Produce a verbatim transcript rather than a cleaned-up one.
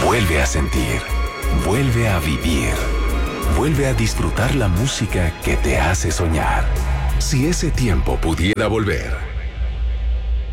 Vuelve a sentir. Vuelve a vivir. Vuelve a disfrutar la música que te hace soñar. Si ese tiempo pudiera volver,